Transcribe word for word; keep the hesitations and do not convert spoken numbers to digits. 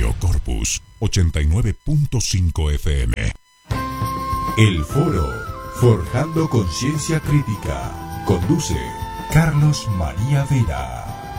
Radio Corpus ochenta y nueve punto cinco F M. El Foro, Forjando Conciencia Crítica. Conduce Carlos María Vera.